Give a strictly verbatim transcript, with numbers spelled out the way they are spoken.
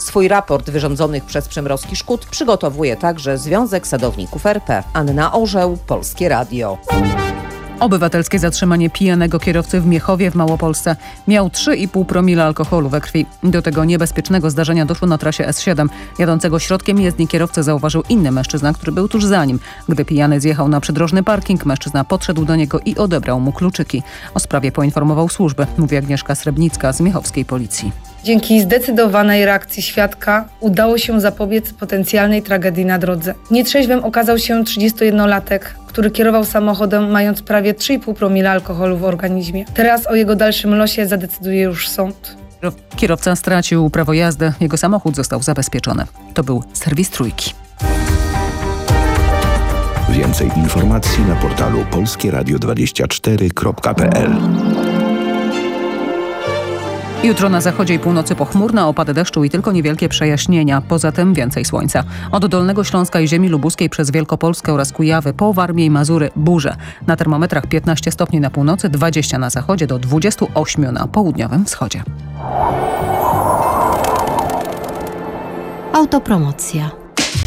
Swój raport wyrządzonych przez przymrozki szkód przygotowuje także Związek Sadowników R P. Anna Orzeł, Polskie Radio. Obywatelskie zatrzymanie pijanego kierowcy w Miechowie w Małopolsce. Miał trzy i pół promila alkoholu we krwi. Do tego niebezpiecznego zdarzenia doszło na trasie S siedem. Jadącego środkiem jezdni kierowcę zauważył inny mężczyzna, który był tuż za nim. Gdy pijany zjechał na przydrożny parking, mężczyzna podszedł do niego i odebrał mu kluczyki. O sprawie poinformował służby, mówi Agnieszka Srebnicka z miechowskiej policji. Dzięki zdecydowanej reakcji świadka udało się zapobiec potencjalnej tragedii na drodze. Nietrzeźwym okazał się trzydziestojednolatek, który kierował samochodem mając prawie trzy i pół promila alkoholu w organizmie. Teraz o jego dalszym losie zadecyduje już sąd. Kierowca stracił prawo jazdy, jego samochód został zabezpieczony. To był serwis Trójki. Więcej informacji na portalu polskie radio dwadzieścia cztery kropka p l. Jutro na zachodzie i północy pochmurno, opady deszczu i tylko niewielkie przejaśnienia. Poza tym więcej słońca. Od Dolnego Śląska i ziemi lubuskiej przez Wielkopolskę oraz Kujawy po Warmię i Mazury burze. Na termometrach piętnaście stopni na północy, dwadzieścia na zachodzie do dwudziestu ośmiu na południowym wschodzie. Autopromocja.